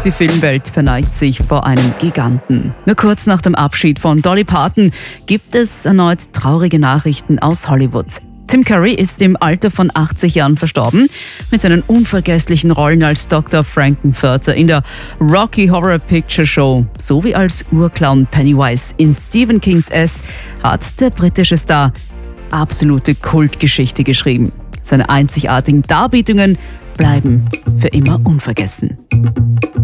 Die Filmwelt verneigt sich vor einem Giganten. Nur kurz nach dem Abschied von Dolly Parton gibt es erneut traurige Nachrichten aus Hollywood. Tim Curry ist im Alter von 80 Jahren verstorben. Mit seinen unvergesslichen Rollen als Dr. Frankenfurter in der Rocky Horror Picture Show sowie als Urclown Pennywise in Stephen Kings S hat der britische Star absolute Kultgeschichte geschrieben. Seine einzigartigen Darbietungen bleiben für immer unvergessen.